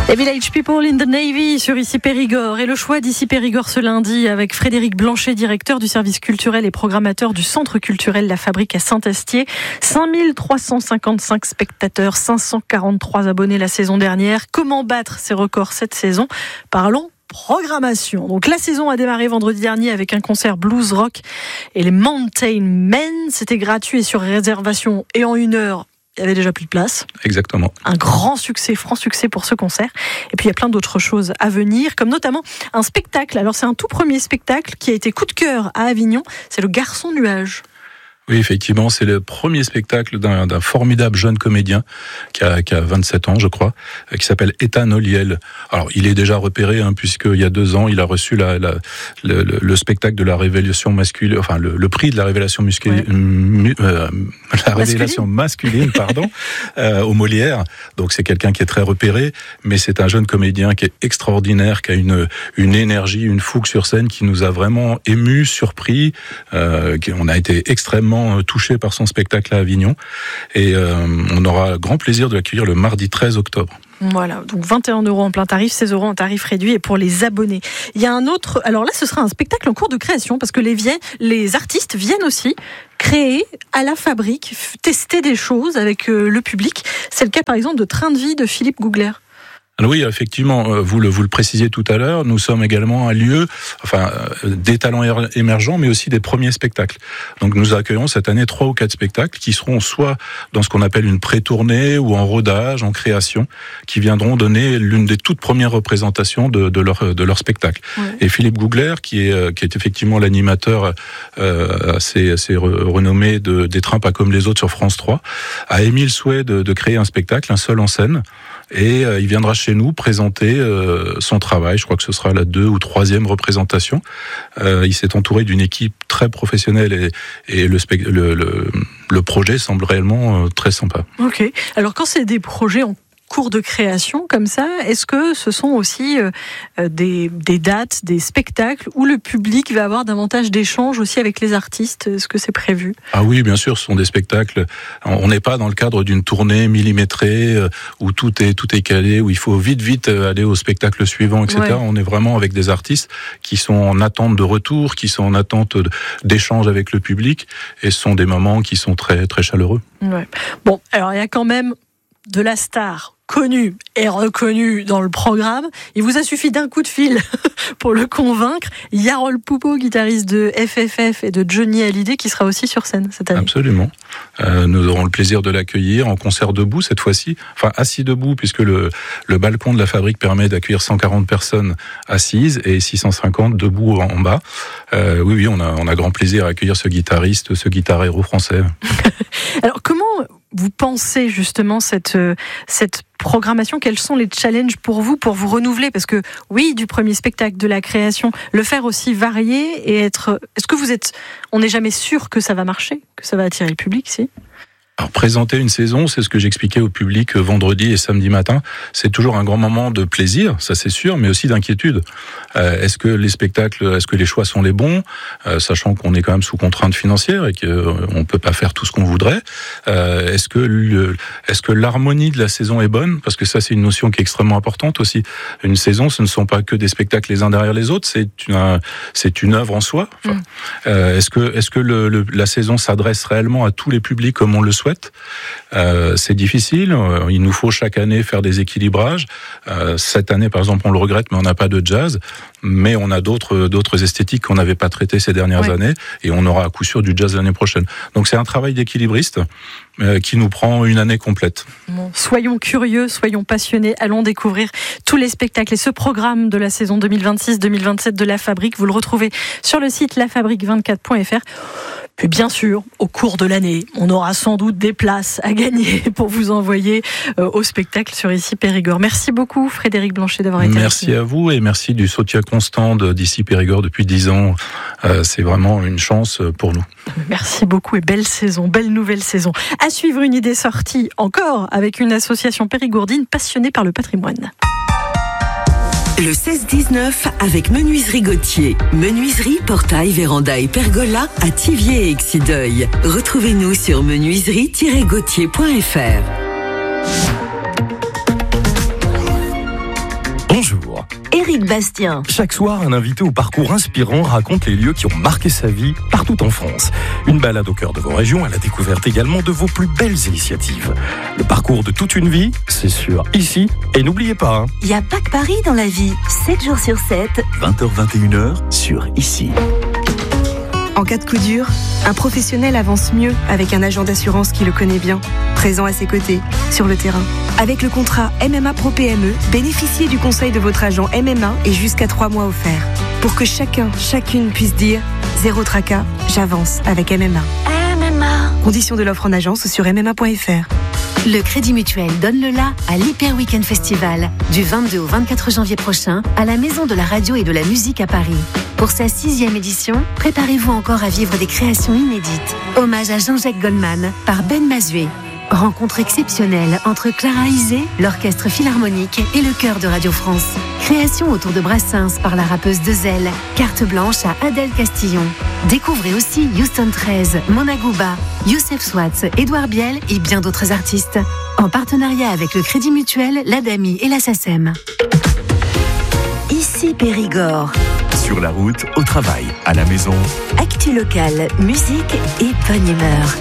Les Village People in the Navy sur Ici Périgord et le choix d'Ici Périgord ce lundi avec Frédéric Blanchet, directeur du service culturel et programmateur du centre culturel La Fabrique à Saint-Estier. 5355 spectateurs, 543 abonnés la saison dernière. Comment battre ces records cette saison ? Parlons programmation. Donc la saison a démarré vendredi dernier avec un concert blues rock et les Mountain Men. C'était gratuit et sur réservation et en 1 heure. Il y avait déjà plus de place. Exactement. Un grand succès, franc succès pour ce concert. Et puis il y a plein d'autres choses à venir, comme notamment un spectacle. Alors c'est un tout premier spectacle qui a été coup de cœur à Avignon. C'est le Garçon Nuage. Oui, effectivement, c'est le premier spectacle d'un formidable jeune comédien qui a 27 ans, je crois, qui s'appelle Ethan Oliel. Alors, il est déjà repéré, puisqu'il y a 2 ans, il a reçu le spectacle de la révélation masculine, enfin le prix de la révélation masculine, révélation masculine, pardon, au Molière. Donc, c'est quelqu'un qui est très repéré, mais c'est un jeune comédien qui est extraordinaire, qui a une énergie, une fougue sur scène qui nous a vraiment émus, surpris. On a été extrêmement touché par son spectacle à Avignon et on aura grand plaisir de l'accueillir le mardi 13 octobre. Voilà, donc 21 € en plein tarif, 16 € en tarif réduit et pour les abonnés. Il y a un autre, alors là ce sera un spectacle en cours de création parce que les artistes viennent aussi créer à la fabrique, tester des choses avec le public. C'est le cas par exemple de Train de vie de Philippe Googler. Oui, effectivement, vous le précisiez tout à l'heure, nous sommes également un lieu, des talents émergents, mais aussi des premiers spectacles. Donc nous accueillons cette année 3 ou 4 spectacles qui seront soit dans ce qu'on appelle une pré-tournée ou en rodage, en création, qui viendront donner l'une des toutes premières représentations de leur spectacle. Ouais. Et Philippe Googler, qui est effectivement l'animateur assez renommé des Trains pas comme les autres sur France 3, a émis le souhait de créer un spectacle, un seul en scène. Et il viendra chez nous présenter son travail. Je crois que ce sera la 2e ou 3e représentation. Il s'est entouré d'une équipe très professionnelle et le projet semble réellement très sympa. Ok. Alors quand c'est des projets en cours de création comme ça, est-ce que ce sont aussi des dates, des spectacles où le public va avoir davantage d'échanges aussi avec les artistes ? Est-ce que c'est prévu ? Ah oui, bien sûr, ce sont des spectacles. On n'est pas dans le cadre d'une tournée millimétrée où tout est calé, où il faut vite aller au spectacle suivant, etc. Ouais. On est vraiment avec des artistes qui sont en attente de retour, qui sont en attente d'échanges avec le public, et ce sont des moments qui sont très très chaleureux. Ouais. Bon, alors il y a quand même de la star connu et reconnu dans le programme. Il vous a suffi d'un coup de fil pour le convaincre. Yarol Poupeau, guitariste de FFF et de Johnny Hallyday, qui sera aussi sur scène cette année. Absolument. Nous aurons le plaisir de l'accueillir en concert debout cette fois-ci. Enfin, assis debout, puisque le balcon de la fabrique permet d'accueillir 140 personnes assises et 650 debout en bas. Oui, on a grand plaisir à accueillir ce guitariste, ce guitar-héros français. Alors, comment vous pensez justement cette programmation ? Quels sont les challenges pour vous renouveler ? Parce que oui, du premier spectacle, de la création, le faire aussi varier et être... Est-ce que on n'est jamais sûr que ça va marcher, que ça va attirer le public, si ? Alors, présenter une saison, c'est ce que j'expliquais au public vendredi et samedi matin. C'est toujours un grand moment de plaisir, ça c'est sûr, mais aussi d'inquiétude. Est-ce que les choix sont les bons, sachant qu'on est quand même sous contrainte financière et qu'on peut pas faire tout ce qu'on voudrait. Est-ce que l'harmonie de la saison est bonne ? Parce que ça, c'est une notion qui est extrêmement importante aussi. Une saison, ce ne sont pas que des spectacles les uns derrière les autres, c'est une œuvre en soi. Enfin, est-ce que la saison s'adresse réellement à tous les publics comme on le souhaite ? C'est difficile. Il nous faut chaque année faire des équilibrages. Cette année, par exemple, on le regrette, mais on n'a pas de jazz. Mais on a d'autres esthétiques qu'on n'avait pas traitées ces dernières années. Et on aura à coup sûr du jazz l'année prochaine. Donc c'est un travail d'équilibriste qui nous prend une année complète. Bon, soyons curieux, soyons passionnés. Allons découvrir tous les spectacles et ce programme de la saison 2026-2027 de La Fabrique. Vous le retrouvez sur le site lafabrique24.fr. Puis bien sûr, au cours de l'année, on aura sans doute des places à gagner pour vous envoyer au spectacle sur Ici Périgord. Merci beaucoup Frédéric Blanchet d'avoir été Merci avec nous. À vous et merci du soutien constant d'Ici Périgord depuis 10 ans. C'est vraiment une chance pour nous. Merci beaucoup et belle saison, belle nouvelle saison. À suivre une idée sortie encore avec une association périgourdine passionnée par le patrimoine. Le 16-19 avec Menuiserie Gauthier. Menuiserie, portail, véranda et pergola à Thiviers et Exideuil. Retrouvez-nous sur menuiserie-gauthier.fr. Bonjour. Éric Bastien. Chaque soir, un invité au parcours inspirant raconte les lieux qui ont marqué sa vie partout en France. Une balade au cœur de vos régions à la découverte également de vos plus belles initiatives. Le parcours de toute une vie, c'est sûr, ici. Et n'oubliez pas, Il n'y a pas que Paris dans la vie. 7 jours sur 7. 20h-21h sur Ici. En cas de coup dur, un professionnel avance mieux avec un agent d'assurance qui le connaît bien, présent à ses côtés, sur le terrain. Avec le contrat MMA Pro PME, bénéficiez du conseil de votre agent MMA et jusqu'à 3 mois offerts. Pour que chacune puisse dire « Zéro tracas, j'avance avec MMA ». Conditions de l'offre en agence sur MMA.fr. Le Crédit Mutuel donne le la à l'Hyper Weekend Festival du 22 au 24 janvier prochain à la Maison de la Radio et de la Musique à Paris. Pour sa 6e édition, préparez-vous encore à vivre des créations inédites. Hommage à Jean-Jacques Goldman par Ben Mazué. Rencontre exceptionnelle entre Clara Isé, l'Orchestre Philharmonique et le Chœur de Radio France. Création autour de Brassens par la rappeuse Dezel. Carte blanche à Adèle Castillon. Découvrez aussi Houston 13, Mona Gouba, Youssef Swatz, Édouard Biel et bien d'autres artistes. En partenariat avec le Crédit Mutuel, l'ADAMI et la SACEM. Ici Périgord. Sur la route, au travail, à la maison. Actu locale, musique et bonne humeur.